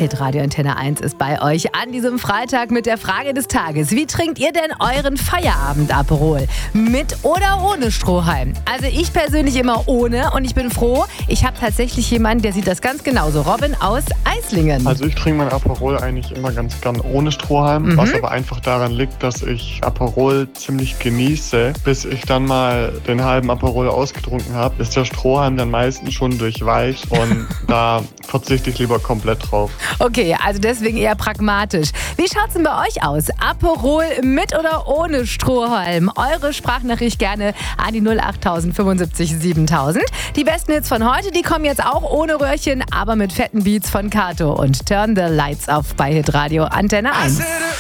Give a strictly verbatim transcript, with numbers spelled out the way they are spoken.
Hitradio Antenne eins ist bei euch an diesem Freitag mit der Frage des Tages. Wie trinkt ihr denn euren Feierabend-Aperol? Mit oder ohne Strohhalm? Also ich persönlich immer ohne und ich bin froh, ich habe tatsächlich jemanden, der sieht das ganz genauso. Robin aus Eislingen. Also ich trinke mein Aperol eigentlich immer ganz gern ohne Strohhalm, mhm. was aber einfach daran liegt, dass ich Aperol ziemlich genieße. Bis ich dann mal den halben Aperol ausgetrunken habe, ist der Strohhalm dann meistens schon durchweicht und da verzichte ich lieber komplett drauf. Okay, also deswegen eher pragmatisch. Wie schaut's denn bei euch aus? Aperol mit oder ohne Strohhalm? Eure Sprachnachricht gerne an die null acht tausend fünfundsiebzig siebentausend. Die besten Hits von heute, die kommen jetzt auch ohne Röhrchen, aber mit fetten Beats von Kato und Turn the Lights Off bei Hitradio Antenne eins.